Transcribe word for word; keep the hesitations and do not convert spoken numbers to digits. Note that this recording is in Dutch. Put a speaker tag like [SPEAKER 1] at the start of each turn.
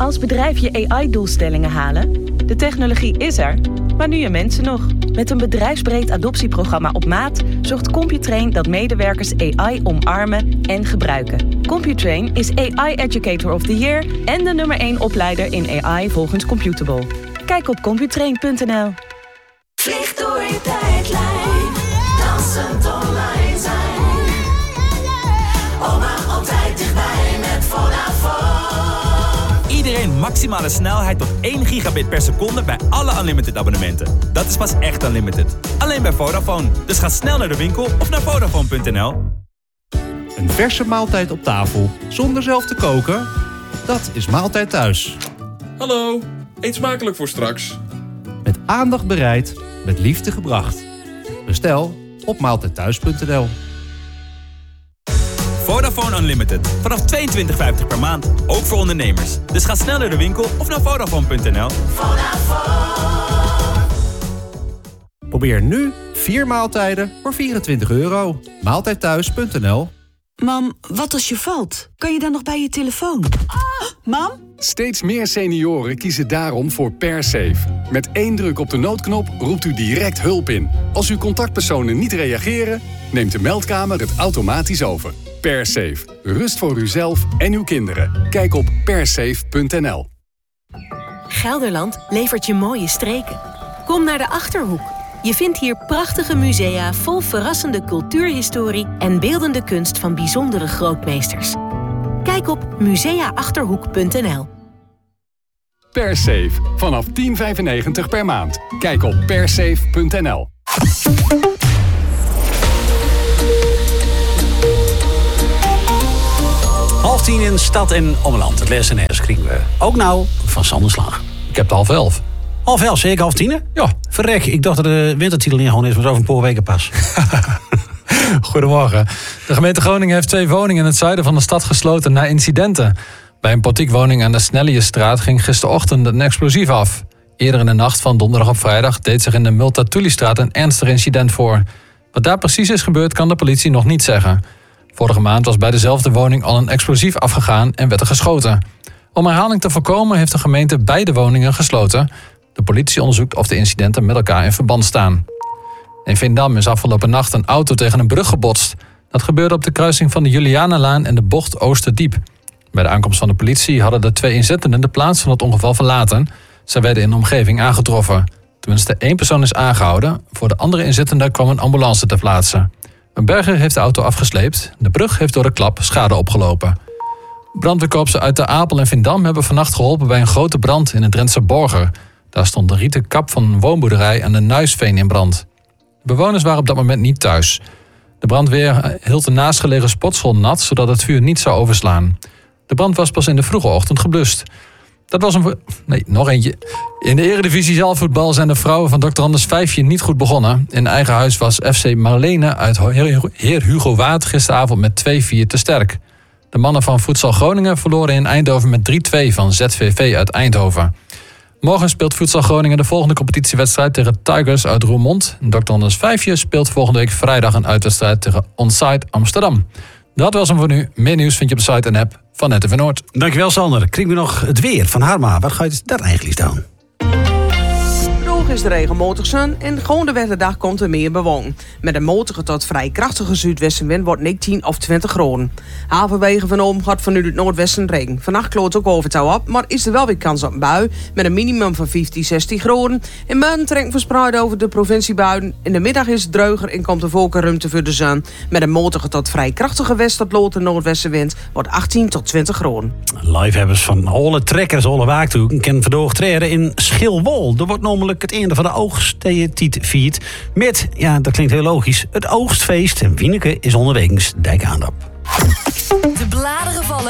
[SPEAKER 1] als bedrijf je A I-doelstellingen halen? De technologie is er, maar nu je mensen nog. Met een bedrijfsbreed adoptieprogramma op maat zorgt Computrain dat medewerkers A I omarmen en gebruiken. Computrain is A I Educator of the Year en de nummer één opleider in A I volgens Computable. Kijk op computrain punt n l.
[SPEAKER 2] Vlieg door je tijdlijn, dansend online zijn. Oma altijd dichtbij met Vodafone.
[SPEAKER 3] Iedereen maximale snelheid tot één gigabit per seconde bij alle Unlimited abonnementen. Dat is pas echt Unlimited. Alleen bij Vodafone. Dus ga snel naar de winkel of naar Vodafone punt n l.
[SPEAKER 4] Een verse maaltijd op tafel zonder zelf te koken? Dat is Maaltijd Thuis.
[SPEAKER 5] Hallo, eet smakelijk voor straks.
[SPEAKER 4] Met aandacht bereid, met liefde gebracht. Bestel op maaltijd thuis punt n l.
[SPEAKER 3] Vodafone Unlimited. Vanaf tweeëntwintig vijftig per maand. Ook voor ondernemers. Dus ga snel naar de winkel of naar Vodafone punt n l.
[SPEAKER 2] Vodafone.
[SPEAKER 4] Probeer nu vier maaltijden voor vierentwintig euro. maaltijd thuis punt n l.
[SPEAKER 6] Mam, wat als je valt? Kan je dan nog bij je telefoon? Oh, mam?
[SPEAKER 7] Steeds meer senioren kiezen daarom voor PerSafe. Met één druk op de noodknop roept u direct hulp in. Als uw contactpersonen niet reageren, neemt de meldkamer het automatisch over. PerSafe. Rust voor uzelf en uw kinderen. Kijk op persafe punt n l.
[SPEAKER 8] Gelderland levert je mooie streken. Kom naar de Achterhoek. Je vindt hier prachtige musea vol verrassende cultuurhistorie en beeldende kunst van bijzondere grootmeesters. Kijk op musea achterhoek punt n l.
[SPEAKER 7] PerSafe. Vanaf tien vijfennegentig per maand. Kijk op persafe punt n l.
[SPEAKER 9] Half tien in stad en omland. Het les en les kriegen we ook nou van Sander Slag.
[SPEAKER 10] Ik heb het half elf.
[SPEAKER 9] Half elf, zeker half tien?
[SPEAKER 10] Ja.
[SPEAKER 9] Verrek, ik dacht dat de wintertitel niet gewoon is, maar zo over een paar weken pas.
[SPEAKER 10] Goedemorgen. De gemeente Groningen heeft twee woningen in het zuiden van de stad gesloten na incidenten. Bij een portiekwoning aan de Snelliestraat ging gisterochtend een explosief af. Eerder in de nacht van donderdag op vrijdag deed zich in de Multatulistraat een ernstig incident voor. Wat daar precies is gebeurd kan de politie nog niet zeggen. Vorige maand was bij dezelfde woning al een explosief afgegaan en werd er geschoten. Om herhaling te voorkomen heeft de gemeente beide woningen gesloten. De politie onderzoekt of de incidenten met elkaar in verband staan. In Veendam is afgelopen nacht een auto tegen een brug gebotst. Dat gebeurde op de kruising van de Julianalaan en de bocht Oosterdiep. Bij de aankomst van de politie hadden de twee inzittenden de plaats van het ongeval verlaten. Zij werden in de omgeving aangetroffen. Tenminste één persoon is aangehouden. Voor de andere inzittenden kwam een ambulance ter plaatse. Een berger heeft de auto afgesleept. De brug heeft door de klap schade opgelopen. Brandweerkorpsen uit de Apel en Veendam hebben vannacht geholpen bij een grote brand in het Drentse Borger. Daar stond de rieten kap van een woonboerderij aan de Nuisveen in brand. De bewoners waren op dat moment niet thuis. De brandweer hield de naastgelegen sportschool nat, zodat het vuur niet zou overslaan. De brand was pas in de vroege ochtend geblust. Dat was een... Nee, nog eentje. In de eredivisie zaalvoetbal zijn de vrouwen van dokter Anders Vijfje niet goed begonnen. In eigen huis was F C Marlene uit Heer Hugo Waard gisteravond met twee vier te sterk. De mannen van Futsal Groningen verloren in Eindhoven met drie twee van Z V V uit Eindhoven. Morgen speelt Futsal Groningen de volgende competitiewedstrijd tegen Tigers uit Roermond. dokter Anders Vijfje speelt volgende week vrijdag een uitwedstrijd tegen Onsite Amsterdam. Dat was hem voor nu. Meer nieuws vind je op de site en app van Net F M Noord.
[SPEAKER 9] Dankjewel Sander. Kriegen we nog het weer van Harma. Wat ga je daar eigenlijk staan?
[SPEAKER 11] Droog is de regenmatig zon en gewoon de wetterdag komt er meer bewolking. Met een matige tot vrij krachtige zuidwestenwind wordt negentien of twintig graden. Halverwege van Oom gaat vanuit het noordwesten regen. Vannacht kloot ook over touw op, maar is er wel weer kans op een bui met een minimum van vijftien, zestien graden. In buien trekt verspreid over de provinciebuien. In de middag is het dreuger en komt er volkenruimte voor de zon. Met een matige tot vrij krachtige west- tot lood- en noordwestenwind wordt achttien tot twintig graden.
[SPEAKER 9] Liefhebbers van alle trekkers, alle waaktoeken kennen vandaag treden in Schilwol. Er wordt namelijk het einde van de oogsttijd viert met, ja, dat klinkt heel logisch, het oogstfeest. En Wieneke is onderwegens dijk aan op.
[SPEAKER 2] De bladeren vallen.